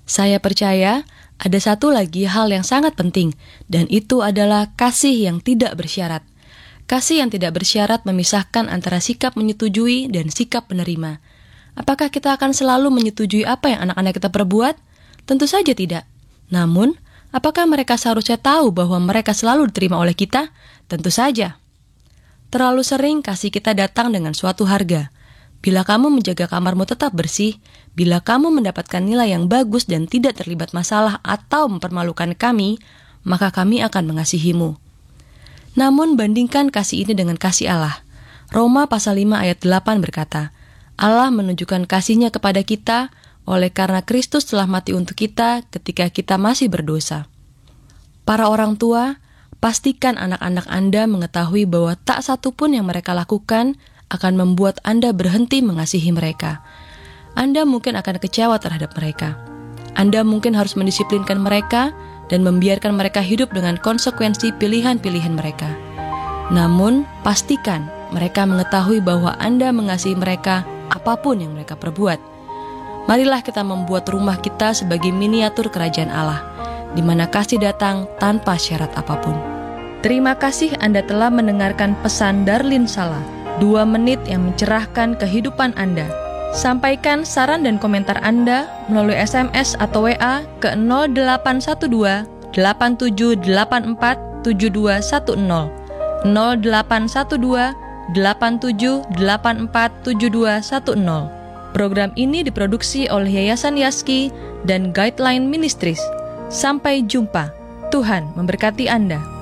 Saya percaya ada satu lagi hal yang sangat penting, dan itu adalah kasih yang tidak bersyarat. Kasih yang tidak bersyarat memisahkan antara sikap menyetujui dan sikap menerima. Apakah kita akan selalu menyetujui apa yang anak-anak kita perbuat? Tentu saja tidak. Namun, apakah mereka seharusnya tahu bahwa mereka selalu diterima oleh kita? Tentu saja. Terlalu sering kasih kita datang dengan suatu harga. Bila kamu menjaga kamarmu tetap bersih, bila kamu mendapatkan nilai yang bagus dan tidak terlibat masalah atau mempermalukan kami, maka kami akan mengasihimu. Namun bandingkan kasih ini dengan kasih Allah. Roma pasal 5 ayat 8 berkata, Allah menunjukkan kasih-Nya kepada kita oleh karena Kristus telah mati untuk kita ketika kita masih berdosa. Para orang tua, pastikan anak-anak Anda mengetahui bahwa tak satu pun yang mereka lakukan akan membuat Anda berhenti mengasihi mereka. Anda mungkin akan kecewa terhadap mereka. Anda mungkin harus mendisiplinkan mereka dan membiarkan mereka hidup dengan konsekuensi pilihan-pilihan mereka. Namun, pastikan mereka mengetahui bahwa Anda mengasihi mereka apapun yang mereka perbuat. Marilah kita membuat rumah kita sebagai miniatur kerajaan Allah, di mana kasih datang tanpa syarat apapun. Terima kasih Anda telah mendengarkan pesan Darlene Sala, 2 menit yang mencerahkan kehidupan Anda. Sampaikan saran dan komentar Anda melalui SMS atau WA ke 0812 8784 7210, 0812 8784 7210. Program ini diproduksi oleh Yayasan Yaski dan Guideline Ministries. Sampai jumpa. Tuhan memberkati Anda.